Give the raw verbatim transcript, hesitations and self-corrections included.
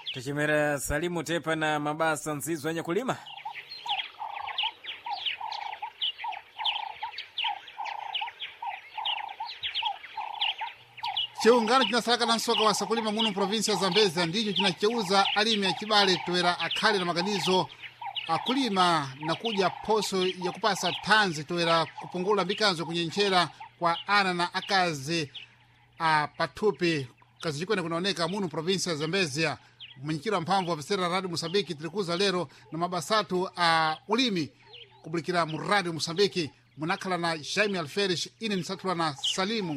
Tuchimera salimu tepa na mabasa nzizo wenye kulima. Chiungano chinasalaka na msoka wa sakulima muno provinsi ya Zambezi ndicho chinacheuza alimi ya Chibale toera akhali na maganizo akulima na kuja poso ya kupasa tanzi toera kupungula mbikanzo kunyenchera kwa ana na akazi a patupi kazi chikwene kunaoneka muno provinsi ya Zambezi. Mwenyekiti wa mphamvu wa visera Radio Mosambiki tilikuza lero na mabasatu a ulimi kubulikira mu Radio Mosambiki munakhala na Jaime Alferes ine nisatula na Salimu